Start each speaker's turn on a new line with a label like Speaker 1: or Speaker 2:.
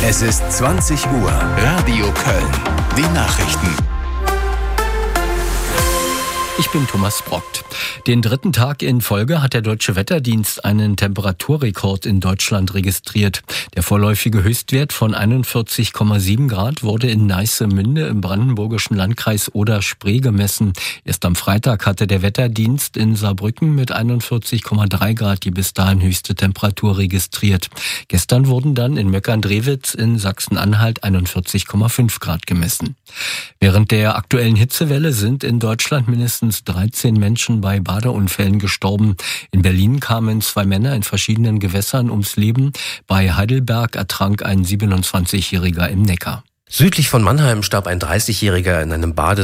Speaker 1: Es ist 20 Uhr. Radio Köln. Die Nachrichten.
Speaker 2: Ich bin Thomas Brockt. Den dritten Tag in Folge hat der Deutsche Wetterdienst einen Temperaturrekord in Deutschland registriert. Der vorläufige Höchstwert von 41,7 Grad wurde in Neissemünde im brandenburgischen Landkreis Oder-Spree gemessen. Erst am Freitag hatte der Wetterdienst in Saarbrücken mit 41,3 Grad die bis dahin höchste Temperatur registriert. Gestern wurden dann in Möckern-Drewitz in Sachsen-Anhalt 41,5 Grad gemessen. Während der aktuellen Hitzewelle sind in Deutschland mindestens 13 Menschen bei Badeunfällen gestorben. In Berlin kamen 2 Männer in verschiedenen Gewässern ums Leben. Bei Heidelberg ertrank ein 27-Jähriger im Neckar.
Speaker 3: Südlich von Mannheim starb ein 30-Jähriger in einem